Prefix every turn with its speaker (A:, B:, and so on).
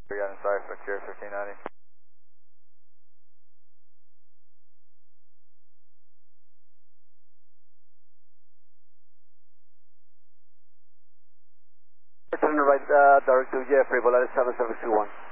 A: We got inside for Cure 1590.
B: Turn right, direct to Jeffrey, Volaris 7721.